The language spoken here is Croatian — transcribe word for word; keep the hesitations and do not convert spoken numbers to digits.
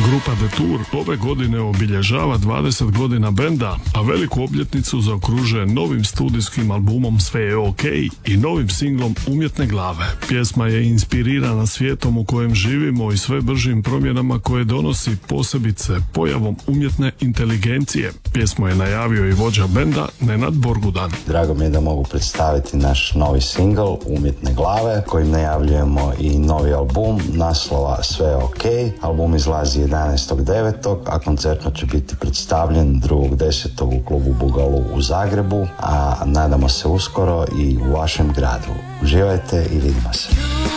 Grupa The Tour ove godine obilježava dvadeset godina benda, a veliku obljetnicu zaokružuje novim studijskim albumom Sve je ok i novim singlom Umjetne glave. Pjesma je inspirirana svijetom u kojem živimo i sve bržim promjenama koje donosi, posebice pojavom umjetne inteligencije. Pjesmu je najavio i vođa benda Nenad Borgudan. Drago mi je da mogu predstaviti naš novi singl Umjetne glave, kojim najavljujemo i novi album naslova Sve je ok. Album izlazi jedanaestog devetog a koncertno će biti predstavljen drugog desetog u klubu Bugalu u Zagrebu, a nadamo se uskoro i u vašem gradu. Uživajte i vidimo se.